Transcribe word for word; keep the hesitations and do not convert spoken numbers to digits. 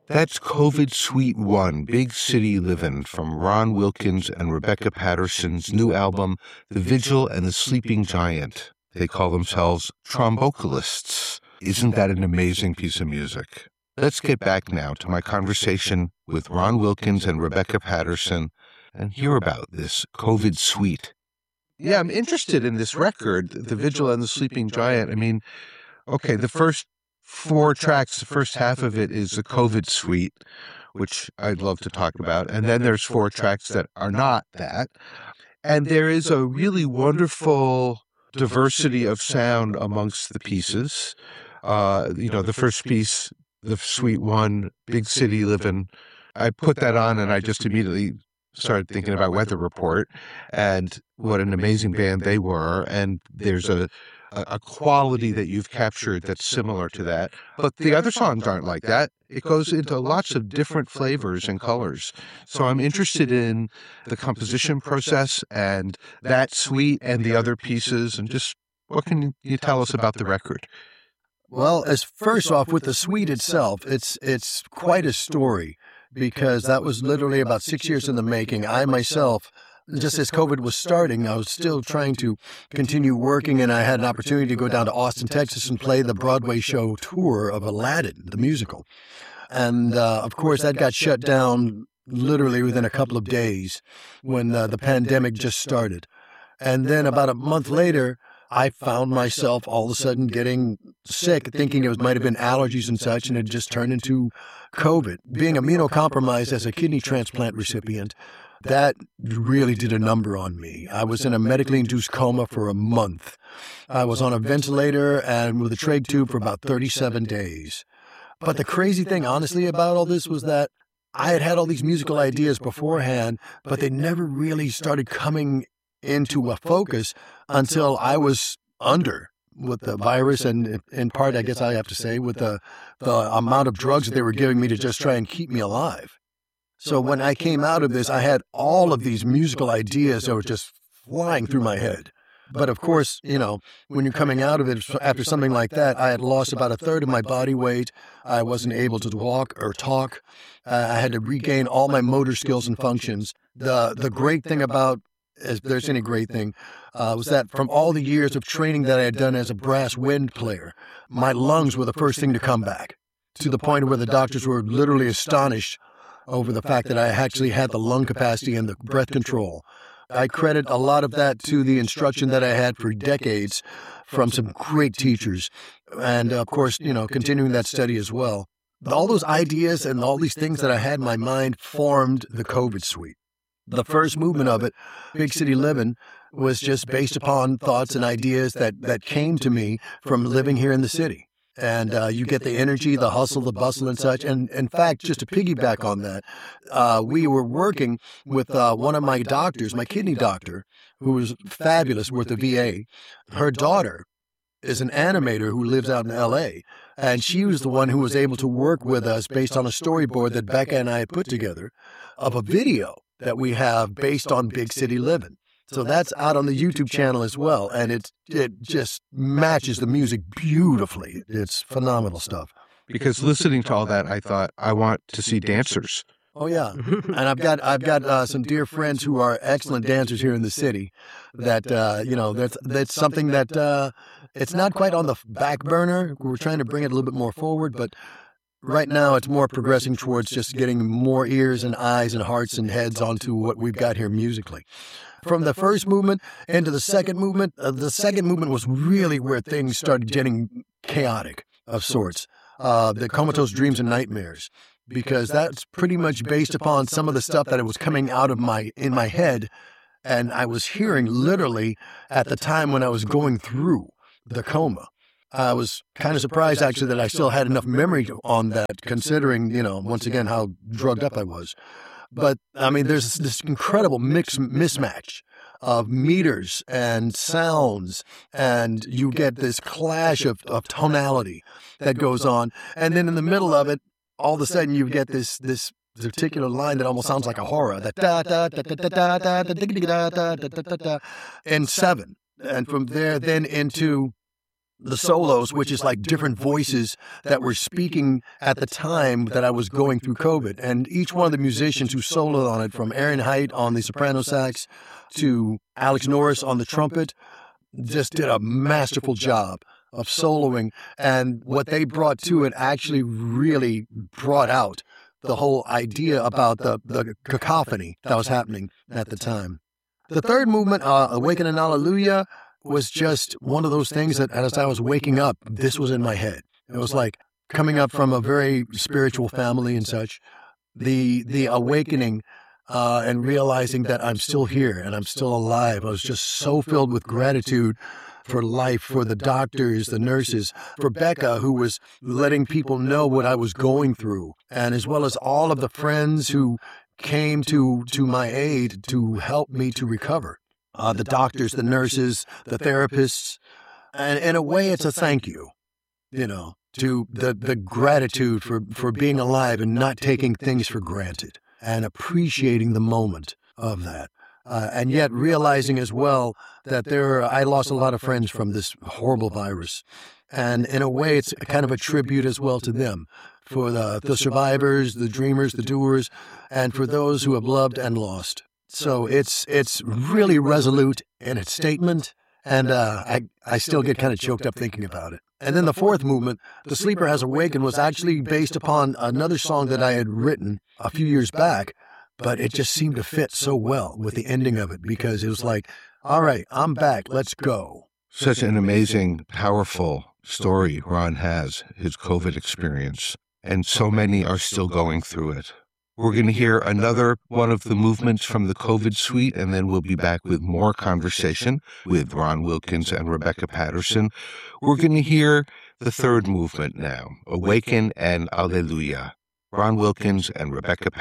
That's COVID Suite one, Big City Livin', from Ron Wilkins and Rebecca Patterson's new album, The Vigil and the Sleeping Giant. They call themselves Trombocalists. Isn't that an amazing piece of music? Let's get back now to my conversation with Ron Wilkins and Rebecca Patterson and hear about this COVID Suite. Yeah, I'm interested in this record, The Vigil and the Sleeping Giant. I mean, okay, the first four tracks, the first half of it is the COVID Suite, which I'd love to talk about. And then there's four tracks that are not that. And there is a really wonderful diversity of sound amongst the pieces. Uh, you know, the first piece, the Suite one, Big City Livin', I put that on and I just immediately started thinking about Weather Report and what an amazing band they were. And there's a a quality that you've captured that's similar to that. But the other songs aren't like that. It goes into lots of different flavors and colors. So I'm interested in the composition process and that suite and the other pieces, and just what can you tell us about the record? Well, as first off, with the suite itself, it's it's quite a story, because that was literally about six years in the making. I myself, just as COVID was starting, I was still trying to continue working, and I had an opportunity to go down to Austin, Texas, and play the Broadway show tour of Aladdin, the musical. And, uh, of course, that got shut down literally within a couple of days when uh, the pandemic just started. And then about a month later, I found myself all of a sudden getting sick, thinking it was, might have been allergies and such, and it just turned into COVID. Being immunocompromised as a kidney transplant recipient, that really did a number on me. I was in a medically induced coma for a month. I was on a ventilator and with a trach tube for about thirty-seven days. But the crazy thing, honestly, about all this was that I had had all these musical ideas beforehand, but they never really started coming into a focus until I was under with the virus, and in part, I guess I have to say, with the, the amount of drugs that they were giving me to just try and keep me alive. So when I came out of this, I had all of these musical ideas that were just flying through my head. But of course, you know, when you're coming out of it after something like that, I had lost about a third of my body weight. I wasn't able to walk or talk. Uh, I had to regain all my motor skills and functions. The the great thing about, if there's any great thing, uh, was that from all the years of training that I had done as a brass wind player, my lungs were the first thing to come back, to the point where the doctors were literally astonished over the fact that I actually had the lung capacity and the breath control. I credit a lot of that to the instruction that I had for decades from some great teachers. And of course, you know, continuing that study as well. But all those ideas and all these things that I had in my mind formed the COVID Suite. The first movement of it, Big City Livin', was just based upon thoughts and ideas that, that came to me from living here in the city. And uh, you get the energy, the hustle, the bustle and such. And in fact, just to piggyback on that, uh, we were working with uh, one of my doctors, my kidney doctor, who was fabulous with the V A. Her daughter is an animator who lives out in L A, and she was the one who was able to work with us based on a storyboard that Becca and I had put together of a video that we have based on Big City Livin'. So that's out on the YouTube channel as well, and it it just matches the music beautifully. It's phenomenal stuff. Because listening to all that, I thought, I want to see dancers. Oh yeah, and I've got I've got uh, some dear friends who are excellent dancers here in the city. That uh, you know, that's that's something that uh, it's not quite on the back burner. We're trying to bring it a little bit more forward, but right now it's more progressing towards just getting more ears and eyes and hearts and heads onto what we've got here musically. From the first movement into the second movement, uh, the second movement was really where things started getting chaotic of sorts. Uh, the Comatose Dreams and Nightmares, because that's pretty much based upon some of the stuff that was coming out of my in my head, and I was hearing literally at the time when I was going through the coma. I was kind of surprised, actually, that I still had enough memory on that, considering, you know, once again, how drugged up I was. But, I mean, there's this incredible mix mismatch of meters and sounds, and you get this clash of, of tonality that goes on. And then in the middle of it, all of a sudden, you get this this particular line that almost sounds like a horror, that da da da da da da da da da da da da da in seven. And from there, then into the solos, which is like different voices that were speaking at the time that I was going through COVID. And each one of the musicians who soloed on it, from Aaron Height on the soprano sax to Alex Norris on the trumpet, just did a masterful job of soloing. And what they brought to it actually really brought out the whole idea about the, the cacophony that was happening at the time. The third movement, uh, Awaken and Alleluia, was just one of those things that as I was waking up, this was in my head. It was like coming up from a very spiritual family and such, the the awakening uh, and realizing that I'm still here and I'm still alive. I was just so filled with gratitude for life, for the doctors, the nurses, for Becca, who was letting people know what I was going through, and as well as all of the friends who came to, to my aid to help me to recover. Uh, the doctors, the nurses, the therapists. And in a way, it's a thank you, you know, to the, the gratitude for, for being alive and not taking things for granted and appreciating the moment of that. Uh, and yet realizing as well that there are, I lost a lot of friends from this horrible virus. And in a way, it's kind of a tribute as well to them, for the, the survivors, the dreamers, the doers, and for those who have loved and lost. So it's it's really resolute in its statement, and uh, I, I still get kind of choked up thinking about it. And then the fourth movement, The Sleeper Has Awakened, was actually based upon another song that I had written a few years back, but it just seemed to fit so well with the ending of it, because it was like, all right, I'm back, let's go. Such an amazing, powerful story Ron has, his COVID experience, and so many are still going through it. We're going to hear another one of the movements from the COVID suite, and then we'll be back with more conversation with Ron Wilkins and Rebecca Patterson. We're going to hear the third movement now, Awaken and Alleluia. Ron Wilkins and Rebecca Patterson.